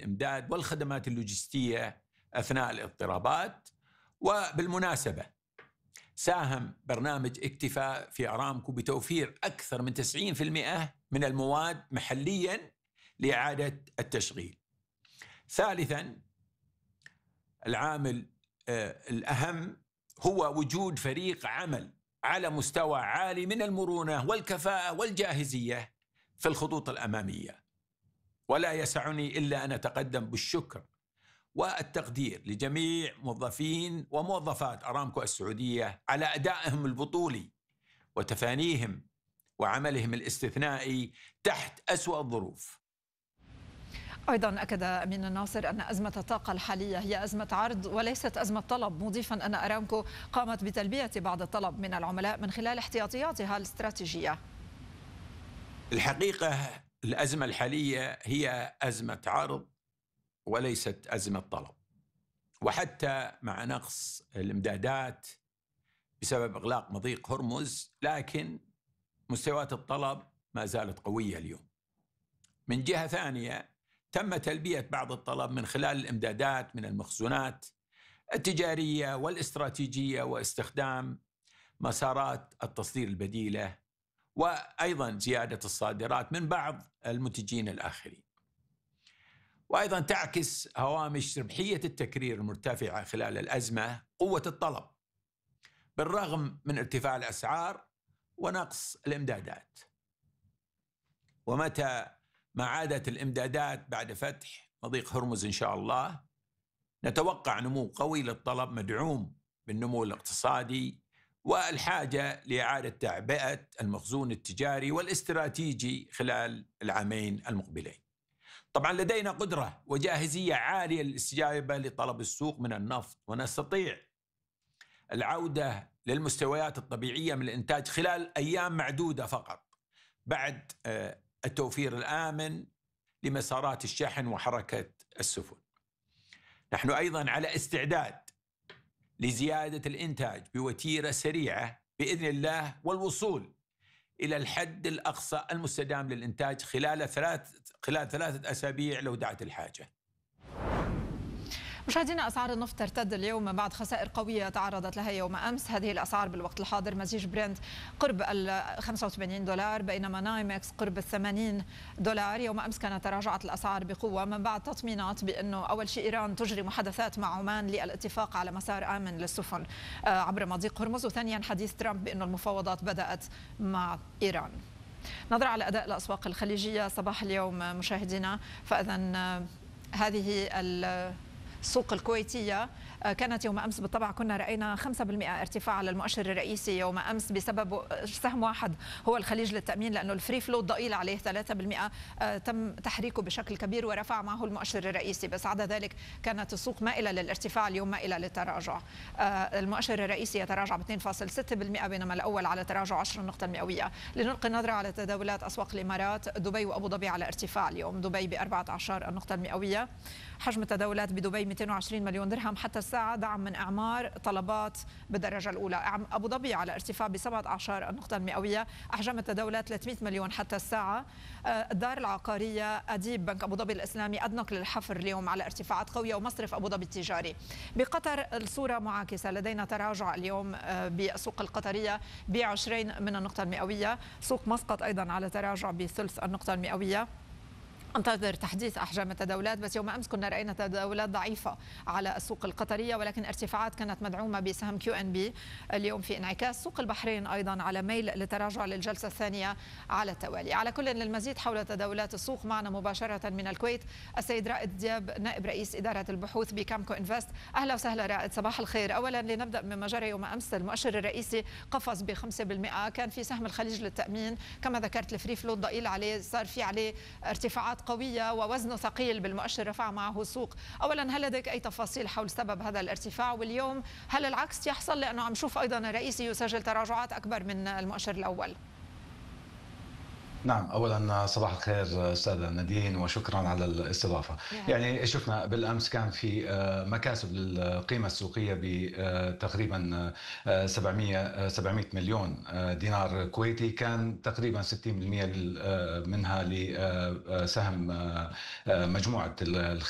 الإمداد والخدمات اللوجستية أثناء الاضطرابات. وبالمناسبة ساهم برنامج اكتفاء في أرامكو بتوفير أكثر من 90% من المواد محلياً لإعادة التشغيل. ثالثاً، العامل الأهم هو وجود فريق عمل على مستوى عالي من المرونة والكفاءة والجاهزية في الخطوط الأمامية. ولا يسعني إلا أن أتقدم بالشكر والتقدير لجميع موظفين وموظفات أرامكو السعودية على أدائهم البطولي وتفانيهم وعملهم الاستثنائي تحت أسوأ الظروف. أيضا أكد أمين الناصر أن أزمة الطاقة الحالية هي أزمة عرض وليست أزمة طلب، مضيفا أن أرامكو قامت بتلبية بعض الطلب من العملاء من خلال احتياطياتها الاستراتيجية. الحقيقة الأزمة الحالية هي أزمة عرض وليست أزمة طلب، وحتى مع نقص الإمدادات بسبب إغلاق مضيق هرمز، لكن مستويات الطلب ما زالت قوية اليوم. من جهة ثانية تم تلبية بعض الطلب من خلال الإمدادات من المخزونات التجارية والاستراتيجية واستخدام مسارات التصدير البديلة، وأيضا زيادة الصادرات من بعض المنتجين الآخرين. وأيضا تعكس هوامش ربحية التكرير المرتفعة خلال الأزمة قوة الطلب بالرغم من ارتفاع الأسعار ونقص الإمدادات. ومتى ما عادت الإمدادات بعد فتح مضيق هرمز إن شاء الله، نتوقع نمو قوي للطلب مدعوم بالنمو الاقتصادي والحاجة لإعادة تعبئة المخزون التجاري والاستراتيجي خلال العامين المقبلين. طبعا لدينا قدرة وجاهزية عالية للاستجابة لطلب السوق من النفط، ونستطيع العودة للمستويات الطبيعية من الإنتاج خلال أيام معدودة فقط بعد التوفير الآمن لمسارات الشحن وحركة السفن. نحن أيضا على استعداد لزيادة الإنتاج بوتيرة سريعة بإذن الله والوصول إلى الحد الأقصى المستدام للإنتاج خلال 3 أسابيع لو دعت الحاجة. مشاهدينا، أسعار النفط ترتد اليوم بعد خسائر قوية تعرضت لها يوم أمس. هذه الأسعار بالوقت الحاضر مزيج برنت قرب $85 بينما نايمكس قرب $80. يوم أمس كانت تراجعت الأسعار بقوة من بعد تطمينات بأنه أول شيء إيران تجري محادثات مع عمان للاتفاق على مسار آمن للسفن عبر مضيق هرمز، وثانيا حديث ترامب بأنه المفاوضات بدأت مع إيران. نظرة على أداء الأسواق الخليجية صباح اليوم مشاهدينا، فإذن هذه السوق الكويتية كانت يوم أمس بالطبع كنا رأينا 5% ارتفاع على المؤشر الرئيسي يوم أمس بسبب سهم واحد هو الخليج للتأمين، لأنه الفري فلوت ضئيل عليه 3%، تم تحريكه بشكل كبير ورفع معه المؤشر الرئيسي، بس عدا ذلك كانت السوق مائلة للارتفاع اليوم مائلة للتراجع. المؤشر الرئيسي يتراجع ب 2.6% بينما الأول على تراجع 10 نقطة مئوية. لنلقي نظرة على تداولات أسواق الإمارات، دبي وأبو ظبي على ارتفاع اليوم، دبي ب 14 النقطة المئوية. حجم التداولات بدبي 220 مليون درهم حتى الساعة، دعم من إعمار طلبات بالدرجة الأولى. أبو ظبي على ارتفاع ب 17 النقطة المئوية، أحجام التداولات 300 مليون حتى الساعة. الدار العقارية أديب بنك أبو ظبي الإسلامي أدنق للحفر اليوم على ارتفاعات قوية، ومصرف أبو ظبي التجاري. بقطر الصورة معاكسة، لدينا تراجع اليوم بالسوق القطرية ب20 من النقطة المئوية. سوق مسقط أيضا على تراجع بثلث النقطة المئوية. انتظر تحديث أحجام التداولات، بس يوم أمس كنا رأينا تداولات ضعيفة على السوق القطرية، ولكن ارتفاعات كانت مدعومة بسهم QNB. اليوم في انعكاس. سوق البحرين أيضا على ميل لتراجع للجلسة الثانية على التوالي. على كل، للمزيد حول تداولات السوق معنا مباشرة من الكويت السيد رائد دياب نائب رئيس إدارة البحوث بكامكو انفست. أهلا وسهلا رائد، صباح الخير. أولا لنبدأ مما جرى يوم أمس، المؤشر الرئيسي قفز ب5%، كان في سهم الخليج للتأمين كما ذكرت الفري فلوت ضئيل عليه، صار في عليه ارتفاعات قوية ووزنه ثقيل بالمؤشر، رفع معه السوق. أولا هل لديك أي تفاصيل حول سبب هذا الارتفاع؟ واليوم هل العكس يحصل، لأنه عم نشوف أيضا الرئيسي يسجل تراجعات أكبر من المؤشر الأول؟ نعم، أولا صباح الخير أستاذة نادين وشكرا على الاستضافة. يعني شفنا بالأمس كان في مكاسب للقيمة السوقية بتقريبا 700 مليون دينار كويتي، كان تقريبا 60% منها لسهم مجموعة